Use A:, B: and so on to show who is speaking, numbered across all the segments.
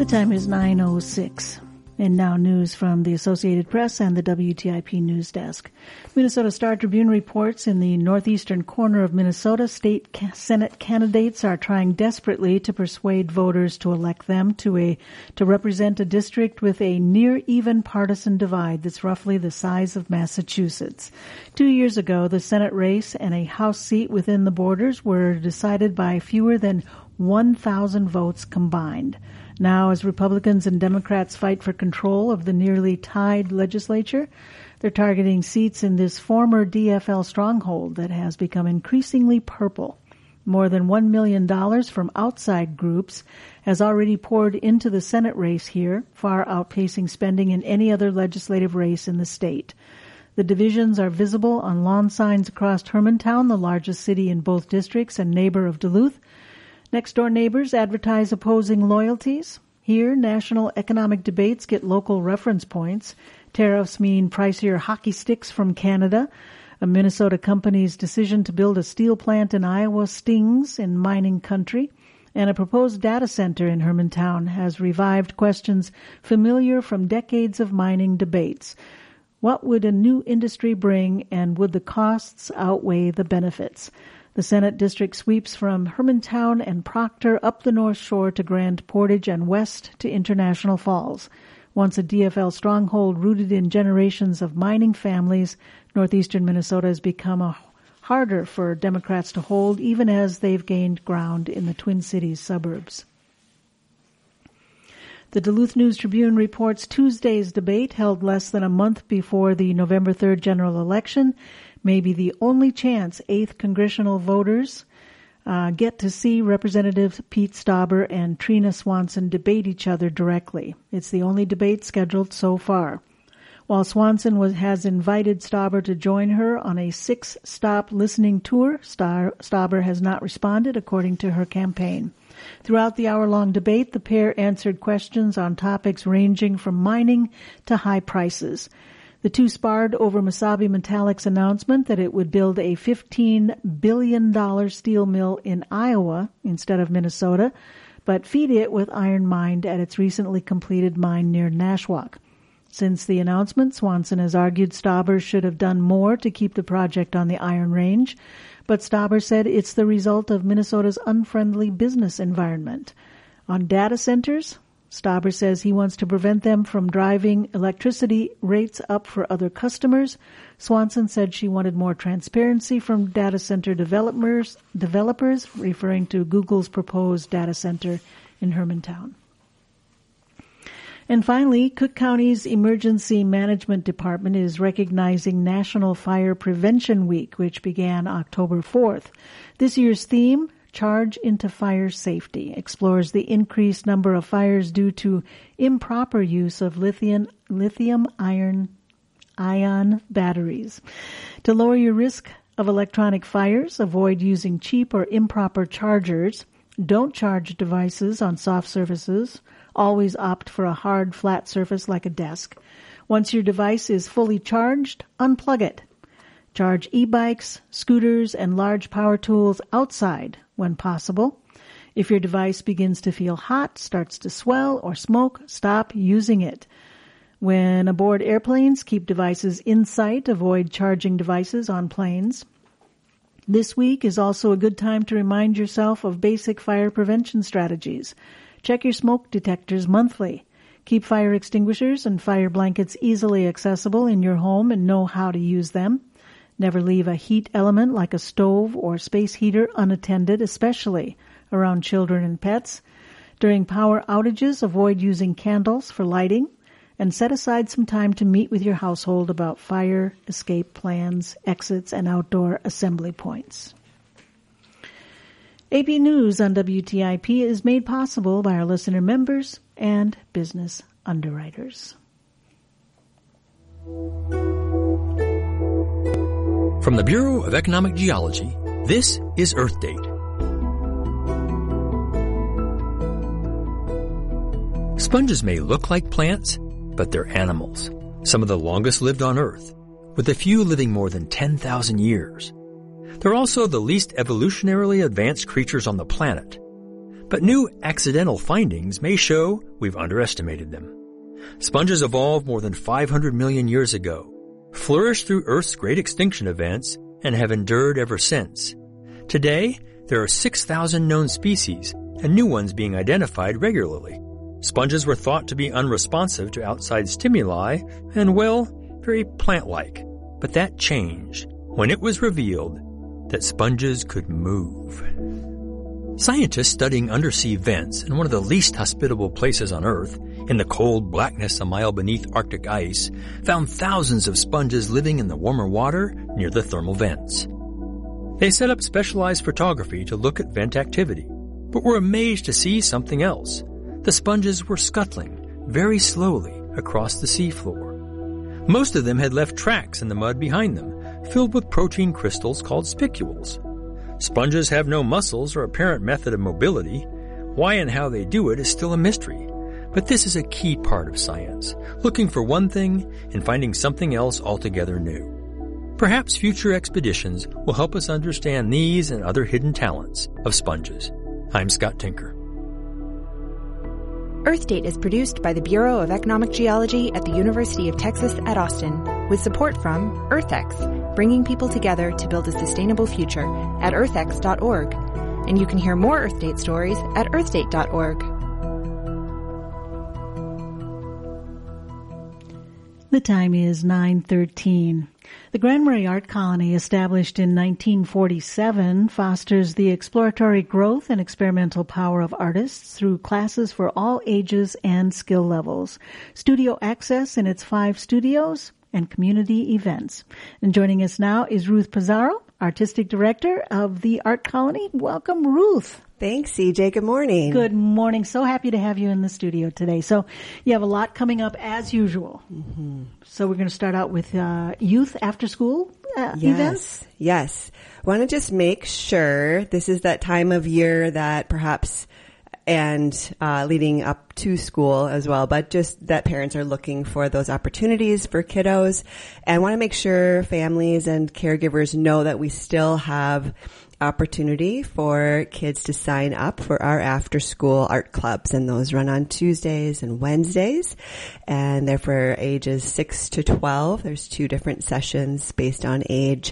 A: The time is 9:06. And now news from the Associated Press and the WTIP News Desk. Minnesota Star-Tribune reports in the northeastern corner of Minnesota, state Senate candidates are trying desperately to persuade voters to elect them to represent a district with a near-even partisan divide that's roughly the size of Massachusetts. 2 years ago, the Senate race and a House seat within the borders were decided by fewer than 1,000 votes combined. Now, as Republicans and Democrats fight for control of the nearly tied legislature, they're targeting seats in this former DFL stronghold that has become increasingly purple. More than $1 million from outside groups has already poured into the Senate race here, far outpacing spending in any other legislative race in the state. The divisions are visible on lawn signs across Hermantown, the largest city in both districts and neighbor of Duluth. Next-door neighbors advertise opposing loyalties. Here, national economic debates get local reference points. Tariffs mean pricier hockey sticks from Canada. A Minnesota company's decision to build a steel plant in Iowa stings in mining country. And a proposed data center in Hermantown has revived questions familiar from decades of mining debates. What would a new industry bring, and would the costs outweigh the benefits? The Senate district sweeps from Hermantown and Proctor up the North Shore to Grand Portage and west to International Falls. Once a DFL stronghold rooted in generations of mining families, northeastern Minnesota has become harder for Democrats to hold, even as they've gained ground in the Twin Cities suburbs. The Duluth News-Tribune reports Tuesday's debate, held less than a month before the November 3rd general election, may be the only chance 8th congressional voters get to see Representatives Pete Stauber and Trina Swanson debate each other directly. It's the only debate scheduled so far. While Swanson has invited Stauber to join her on a 6-stop listening tour, Stauber has not responded, according to her campaign. Throughout the hour-long debate, the pair answered questions on topics ranging from mining to high prices. The two sparred over Mesabi Metallic's announcement that it would build a $15 billion steel mill in Iowa instead of Minnesota, but feed it with iron mined at its recently completed mine near Nashwauk. Since the announcement, Swanson has argued Stauber should have done more to keep the project on the Iron Range, but Stauber said it's the result of Minnesota's unfriendly business environment. On data centers, Stauber says he wants to prevent them from driving electricity rates up for other customers. Swanson said she wanted more transparency from data center developers, referring to Google's proposed data center in Hermantown. And finally, Cook County's Emergency Management Department is recognizing National Fire Prevention Week, which began October 4th. This year's theme, Charge into Fire Safety, explores the increased number of fires due to improper use of lithium-ion batteries. To lower your risk of electronic fires, avoid using cheap or improper chargers. Don't charge devices on soft surfaces. Always opt for a hard, flat surface like a desk. Once your device is fully charged, unplug it. Charge e-bikes, scooters, and large power tools outside when possible. If your device begins to feel hot, starts to swell, or smoke, stop using it. When aboard airplanes, keep devices in sight. Avoid charging devices on planes. This week is also a good time to remind yourself of basic fire prevention strategies. Check your smoke detectors monthly. Keep fire extinguishers and fire blankets easily accessible in your home and know how to use them. Never leave a heat element like a stove or space heater unattended, especially around children and pets. During power outages, avoid using candles for lighting, and set aside some time to meet with your household about fire escape plans, exits, and outdoor assembly points. AP News on WTIP is made possible by our listener members and business underwriters.
B: From the Bureau of Economic Geology, this is Earth Date. Sponges may look like plants, but they're animals, some of the longest lived on Earth, with a few living more than 10,000 years. They're also the least evolutionarily advanced creatures on the planet. But new accidental findings may show we've underestimated them. Sponges evolved more than 500 million years ago, flourished through Earth's great extinction events, and have endured ever since. Today, there are 6,000 known species, and new ones being identified regularly. Sponges were thought to be unresponsive to outside stimuli and, well, very plant-like. But that changed when it was revealed that sponges could move. Scientists studying undersea vents in one of the least hospitable places on Earth, in the cold blackness a mile beneath Arctic ice, found thousands of sponges living in the warmer water near the thermal vents. They set up specialized photography to look at vent activity, but were amazed to see something else. The sponges were scuttling very slowly across the seafloor. Most of them had left tracks in the mud behind them, filled with protein crystals called spicules. Sponges have no muscles or apparent method of mobility. Why and how they do it is still a mystery. But this is a key part of science, looking for one thing and finding something else altogether new. Perhaps future expeditions will help us understand these and other hidden talents of sponges. I'm Scott Tinker.
C: Earth Date is produced by the Bureau of Economic Geology at the University of Texas at Austin, with support from EarthX, bringing people together to build a sustainable future at earthx.org. And you can hear more Earth Date stories at earthdate.org.
A: The time is 9:13. The Grand Marais Art Colony, established in 1947, fosters the exploratory growth and experimental power of artists through classes for all ages and skill levels, studio access in its 5 studios, and community events. And joining us now is Ruth Pizarro, Artistic Director of the Art Colony. Welcome, Ruth.
D: Thanks, CJ. Good morning.
A: Good morning. So happy to have you in the studio today. So you have a lot coming up as usual. Mm-hmm. So we're going to start out with youth after school events.
D: Yes. Want to just make sure this is that time of year that perhaps and leading up to school as well, but just that parents are looking for those opportunities for kiddos and want to make sure families and caregivers know that we still have opportunity for kids to sign up for our after school art clubs, and those run on Tuesdays and Wednesdays, and they're for ages 6 to 12. There's 2 different sessions based on age,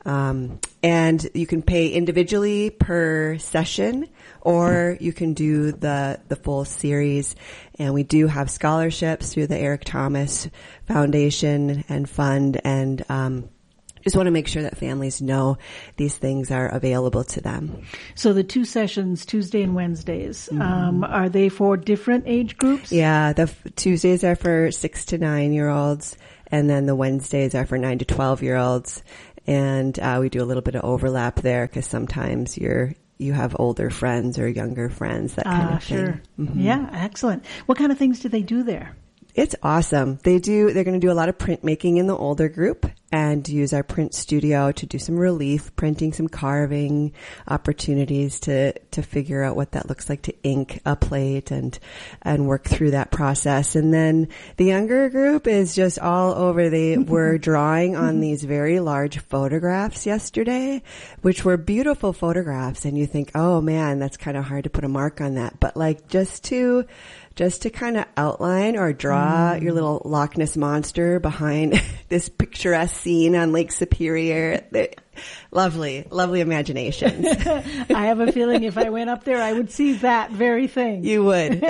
D: and you can pay individually per session, or you can do the full series. And we do have scholarships through the Eric Thomas Foundation and Fund, and just want to make sure that families know these things are available to them.
A: So the 2 sessions, Tuesday and Wednesdays, are they for different age groups?
D: Yeah, the Tuesdays are for 6 to 9-year-olds, and then the Wednesdays are for 9 to 12-year-olds. And we do a little bit of overlap there because sometimes you have older friends or younger friends, that kind of thing.
A: Sure. Mm-hmm. Yeah, excellent. What kind of things do they do there?
D: It's awesome. They're going to do a lot of printmaking in the older group and use our print studio to do some relief printing, some carving opportunities to figure out what that looks like, to ink a plate and work through that process. And then the younger group is just all over. They were drawing on these very large photographs yesterday, which were beautiful photographs. And you think, oh man, that's kind of hard to put a mark on that. But like just to kind of outline or draw your little Loch Ness monster behind this picturesque scene on Lake Superior. Lovely, lovely imaginations.
A: I have a feeling if I went up there, I would see that very thing.
D: You would.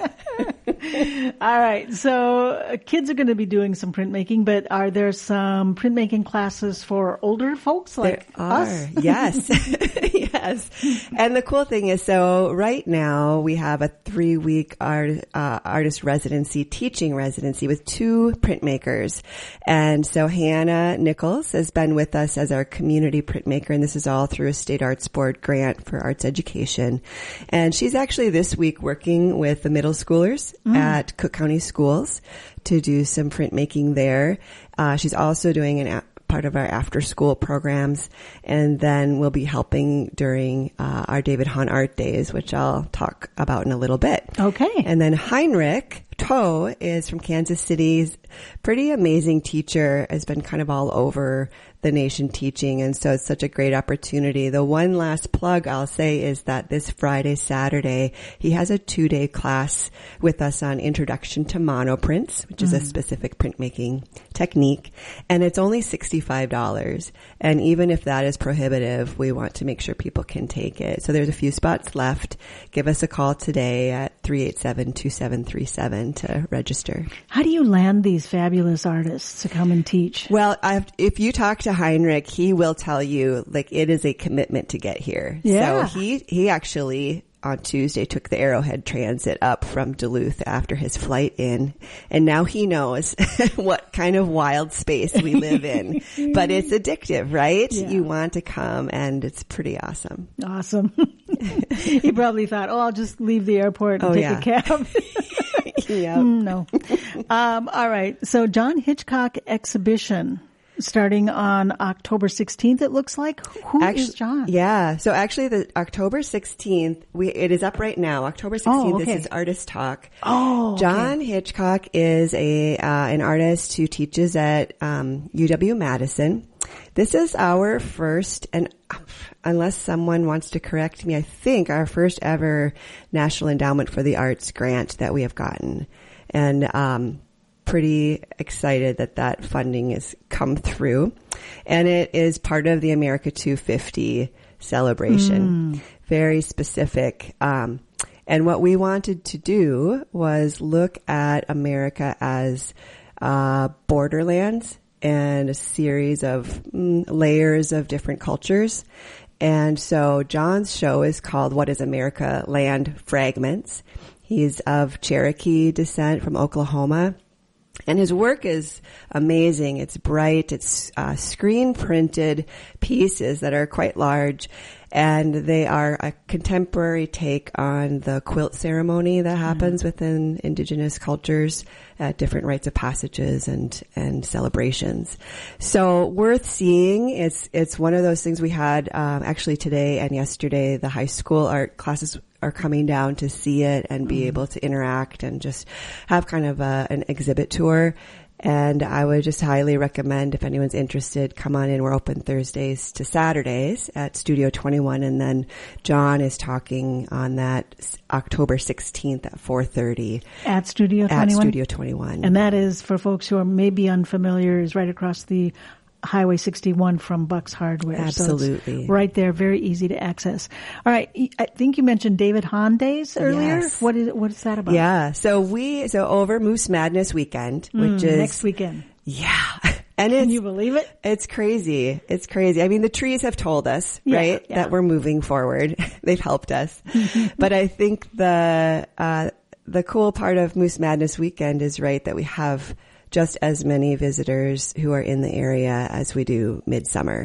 A: All right. So kids are going to be doing some printmaking, but are there some printmaking classes for older folks like us?
D: Yes. Yes. And the cool thing is, so right now we have a 3-week artist residency, teaching residency with 2 printmakers. And so Hannah Nichols has been with us as our community printmaker, and this is all through a state arts board grant for arts education. And she's actually this week working with the middle schoolers at Cook County Schools to do some printmaking there. She's also doing part of our after school programs, and then we'll be helping during our David Hahn Art Days, which I'll talk about in a little bit.
A: Okay.
D: And then Heinrich Toe is from Kansas City. He's a pretty amazing teacher, has been kind of all over the nation teaching, and so it's such a great opportunity. The one last plug I'll say is that this Friday, Saturday, he has a 2-day class with us on Introduction to Monoprints, which is a specific printmaking technique, and it's only $65. And even if that is prohibitive, we want to make sure people can take it. So there's a few spots left. Give us a call today at 387-2737 to register.
A: How do you land these fabulous artists to come and teach?
D: Well, if you talk to Heinrich, he will tell you, like, it is a commitment to get here.
A: Yeah.
D: So he actually on Tuesday took the Arrowhead Transit up from Duluth after his flight in, and now he knows what kind of wild space we live in. But it's addictive, right?
A: Yeah.
D: You want to come, and it's pretty awesome.
A: Awesome. He probably thought, I'll just leave the airport and take a cab.
D: Yeah.
A: No. All right. So John Hitchcock exhibition starting on October 16th, it looks like. Who is John?
D: Yeah. So actually the October 16th, it is up right now. October 16th, This is Artist Talk.
A: Oh,
D: John Hitchcock is an artist who teaches at UW-Madison. This is our first, and unless someone wants to correct me, I think our first ever National Endowment for the Arts grant that we have gotten. And pretty excited that funding has come through. And it is part of the America 250 celebration. Very specific. And what we wanted to do was look at America as borderlands and a series of layers of different cultures. And so John's show is called What is America? Land Fragments. He's of Cherokee descent from Oklahoma. And his work is amazing. It's bright. It's screen printed pieces that are quite large. And they are a contemporary take on the quilt ceremony that happens within indigenous cultures at different rites of passages and celebrations. So worth seeing. It's one of those things we had, actually today and yesterday, the high school art classes are coming down to see it and be able to interact and just have kind of an exhibit tour. And I would just highly recommend, if anyone's interested, come on in. We're open Thursdays to Saturdays at Studio 21. And then John is talking on that October 16th at 4:30.
A: At Studio 21?
D: At Studio 21.
A: And that is, for folks who are maybe unfamiliar, is right across the Highway 61 from Buck's Hardware.
D: Absolutely.
A: So it's right there, very easy to access. All right. I think you mentioned David Hahn Days earlier.
D: Yes.
A: What is that about?
D: Yeah. So over Moose Madness weekend, which is
A: next weekend.
D: Yeah. And
A: Can you believe it?
D: It's crazy. It's crazy. I mean, the trees have told us, right, that we're moving forward. They've helped us. But I think the cool part of Moose Madness weekend is, right, that we have just as many visitors who are in the area as we do midsummer.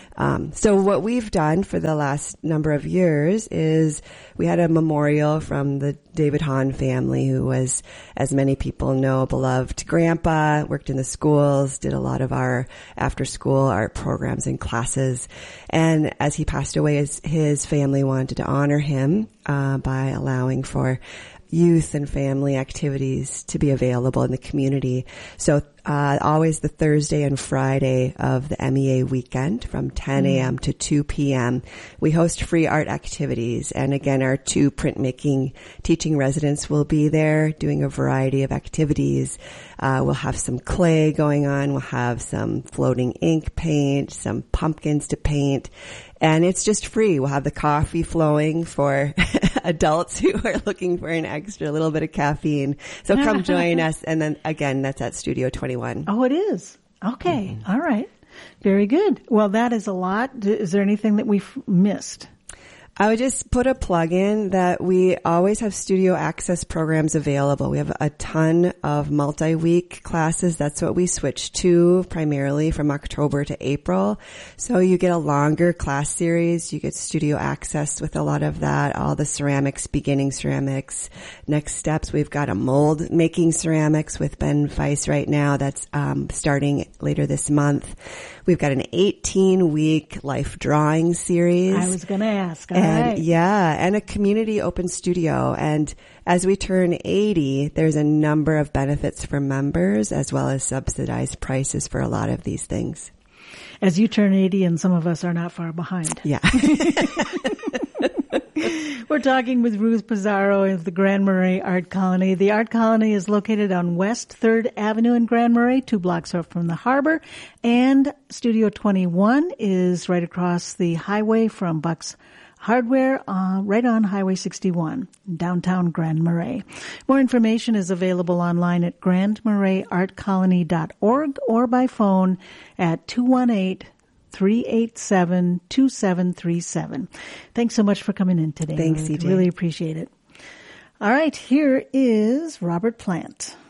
D: So what we've done for the last number of years is we had a memorial from the David Hahn family, who was, as many people know, a beloved grandpa, worked in the schools, did a lot of our after-school art programs and classes. And as he passed away, his family wanted to honor him by allowing for youth and family activities to be available in the community. So always the Thursday and Friday of the MEA weekend from 10 a.m. to 2 p.m. we host free art activities. And again, our 2 printmaking teaching residents will be there doing a variety of activities. We'll have some clay going on. We'll have some floating ink paint, some pumpkins to paint. And it's just free. We'll have the coffee flowing for adults who are looking for an extra little bit of caffeine. So come join us. And then again, that's at Studio 21.
A: Oh, it is. Okay. All right. Very good. Well, that is a lot. Is there anything that we've missed?
D: I would just put a plug in that we always have studio access programs available. We have a ton of multi-week classes. That's what we switched to primarily from October to April. So you get a longer class series. You get studio access with a lot of that, all the ceramics, beginning ceramics. Next steps, we've got a mold making ceramics with Ben Weiss right now. That's starting later this month. We've got an 18-week life drawing series.
A: I was going to ask. All
D: and,
A: right.
D: Yeah, and a community open studio. And as we turn 80, there's a number of benefits for members as well as subsidized prices for a lot of these things.
A: As you turn 80, and some of us are not far behind.
D: Yeah.
A: We're talking with Ruth Pizarro of the Grand Marais Art Colony. The Art Colony is located on West 3rd Avenue in Grand Marais, 2 blocks up from the harbor. And Studio 21 is right across the highway from Buck's Hardware, right on Highway 61, downtown Grand Marais. More information is available online at grandmaraisartcolony.org or by phone at 218-387-2737. Thanks so much for coming in today.
D: Thanks,
A: Ruth.
D: CJ.
A: Really appreciate it. All right, here is Robert Plant.